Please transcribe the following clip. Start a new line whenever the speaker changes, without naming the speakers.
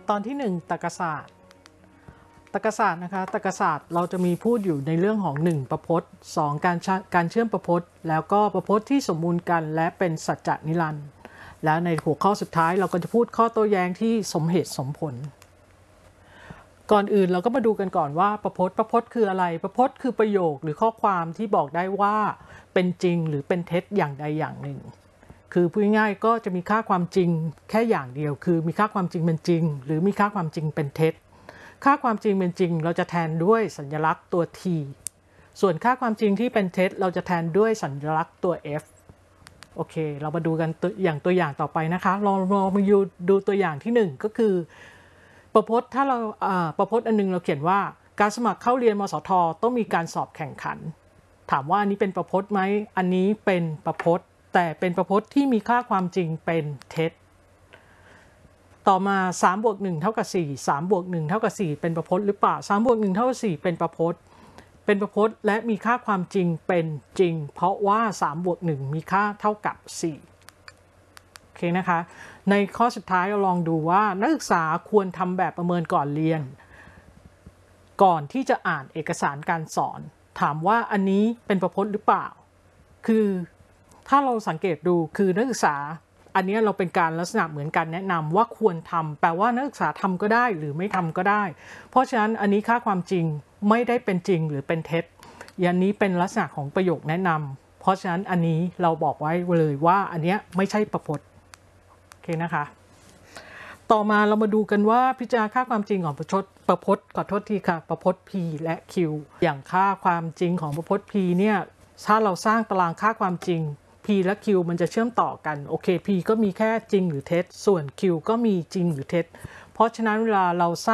ตอนที่1ตรรกศาสตร์นะคะตรรกศาสตร์เราจะมีพูดอยู่ในเรื่องของ1ประพจน์2การเชื่อมประพจน์แล้วก็ประพจน์ที่สมบูรณ์กันและเป็นสัจจนิรันดร์และในหัวข้อสุดท้ายเราก็จะพูดข้อโต้แย้งที่สมเหตุสมผลก่อนอื่นเราก็มาดูกันก่อนว่าประพจน์คืออะไรประพจน์คือประโยคหรือข้อความที่บอกได้ว่าเป็นจริงหรือเป็นเท็จอย่างใดอย่างหนึ่งคือพูดง่ายๆก็จะมีค่าความจริงแค่อย่างเดียวคือมีค่าความจริงเป็นจริงหรือมีค่าความจริงเป็นเท็จค่าความจริงเป็นจริงเราจะแทนด้วยสัญลักษณ์ตัว t ส่วนค่าความจริงที่เป็นเท็จเราจะแทนด้วยสัญลักษณ์ตัว f โอเคเรามาดูกันตัวอย่างต่อไปนะคะลองมาดูตัวอย่างที่1ก็คือประพจน์ถ้าเราประพจน์อันนึงเราเขียนว่าการสมัครเข้าเรียนมสท.ต้องมีการสอบแข่งขันถามว่าอันนี้เป็นประพจน์ไหมอันนี้เป็นประพจน์แต่เป็นประพจน์ที่มีค่าความจริงเป็นเท็จต่อมา3 บวก 1 เท่ากับ 4 3 บวก 1 เท่ากับ 4เป็นประพจน์หรือเปล่า3 บวก 1 เท่ากับ 4เป็นประพจน์และมีค่าความจริงเป็นจริงเพราะว่า3 บวก 1 มีค่าเท่ากับ 4โอเคนะคะในข้อสุดท้ายเราลองดูว่านักศึกษาควรทำแบบประเมินก่อนเรียนก่อนที่จะอ่านเอกสารการสอนถามว่าอันนี้เป็นประพจน์หรือเปล่าคือถ้าเราสังเกตดูคือนักศึกษาอันนี้เราเป็นการลักษณะเหมือนการแนะนำว่าควรทำแปลว่านักศึกษาทำก็ได้หรือไม่ทำก็ได้เพราะฉะนั้นอันนี้ค่าความจริงไม่ได้เป็นจริงหรือเป็นเท็จอย่างนี้เป็นลักษณะของประโยคแนะนำเพราะฉะนั้นอันนี้เราบอกไว้เลยว่าอันนี้ไม่ใช่ประพจน์โอเคนะคะต่อมาเรามาดูกันว่าพิจารณาค่าความจริงของประพจน์ขอโทษทีค่ะประพจน์ p และ q อย่างค่าความจริงของประพจน์ p เนี่ยถ้าเราสร้างตารางค่าความจริง p และ q มันจะเชื่อมต่อกันโอเค p ก็มีแค่จริงหรือเท็จส่วน q ก็มีจริงหรือเท็จเพราะฉะนั้นเวลาเราสร้าง